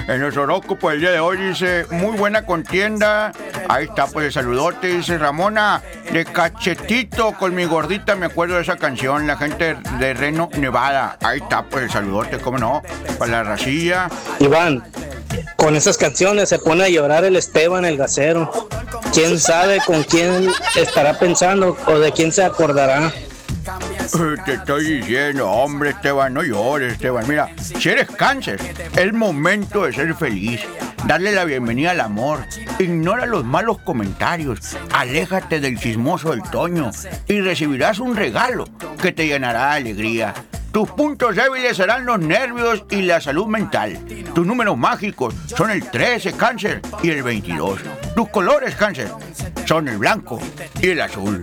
En el horóscopo el día de hoy dice, muy buena contienda. Ahí está, pues el saludote, dice Ramona, de cachetito con mi gordita, me acuerdo de esa canción, la gente de Reno, Nevada. Ahí está, pues el saludote, cómo no, para la racilla. Iván, con esas canciones se pone a llorar el Esteban, el gasero. ¿Quién sabe con quién estará pensando o de quién se acordará? Te estoy diciendo, hombre, Esteban, no llores, Esteban. Mira, si eres cáncer, es momento de ser feliz. Darle la bienvenida al amor. Ignora los malos comentarios. Aléjate del chismoso del Toño y recibirás un regalo que te llenará de alegría. Tus puntos débiles serán los nervios y la salud mental. Tus números mágicos son el 13, cáncer, y el 22. Tus colores, cáncer, son el blanco y el azul.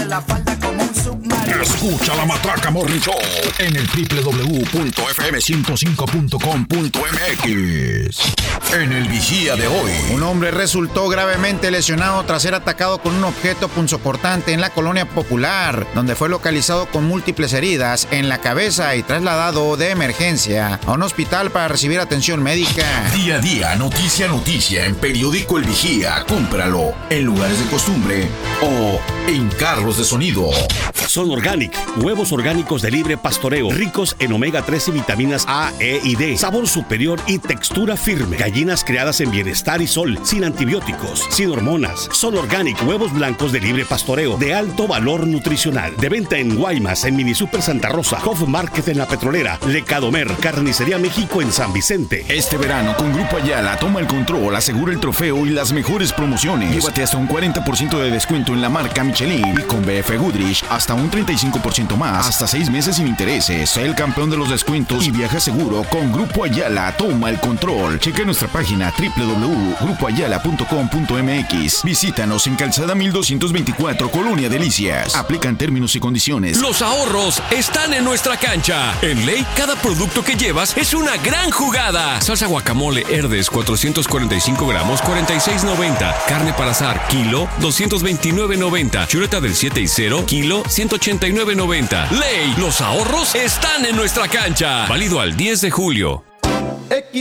Escucha la Matraca Morning Show en el www.fm105.com.mx. En el vigía de hoy, un hombre resultó gravemente lesionado tras ser atacado con un objeto punzocortante en la colonia Popular, donde fue localizado con múltiples heridas en la cabeza y trasladado de emergencia a un hospital para recibir atención médica. Día a día, noticia a noticia en Periódico El Vigía. Cómpralo en lugares de costumbre o en carros de sonido. Son Organic, huevos orgánicos de libre pastoreo, ricos en omega 3 y vitaminas A, E y D, sabor superior y textura firme. Gallinas criadas en bienestar y sol, sin antibióticos, sin hormonas. Son Organic, huevos blancos de libre pastoreo, de alto valor nutricional. De venta en Guaymas, en Mini Super Santa Rosa, Hof Market en La Petrolera, Lecadomer, Carnicería México en San Vicente. Este verano con Grupo Ayala toma el control, asegura el trofeo y las mejores promociones. Llévate hasta un 40% de descuento en la marca Michelin y con BF Goodrich hasta un 35% más, hasta 6 meses sin intereses. Sé el campeón de los descuentos y viaja seguro con Grupo Ayala. Toma el control. Checa nuestra página www.grupoayala.com.mx. Visítanos en Calzada 1224, Colonia Delicias. Aplican términos y condiciones. Los ahorros están en nuestra cancha. En Ley, cada producto que llevas es una gran jugada. Salsa guacamole Herdes, 445 gramos, 46.90. Carne para asar, kilo, 229.90. Chuleta del 7 y 0, kilo, 189.90. Ley, los ahorros están en nuestra cancha. Válido al 10 de julio.